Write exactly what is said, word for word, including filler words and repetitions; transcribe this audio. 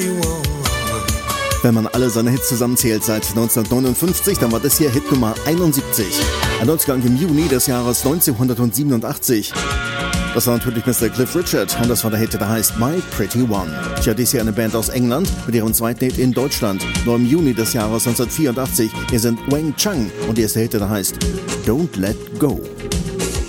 Wenn man alle seine Hits zusammenzählt seit neunzehnhundertneunundfünfzig, dann war das hier Hit Nummer einundsiebzig. Ein Ausgang im Juni des Jahres neunzehnhundertsiebenundachtzig. Das war natürlich Mister Cliff Richard und das war der Hit, der heißt My Pretty One. Tja, dies hier eine Band aus England mit ihrem zweiten Hit in Deutschland. Nur im Juni des Jahres neunzehnhundertvierundachtzig. Hier sind Wang Chung und der erste Hit, der heißt Don't Let Go.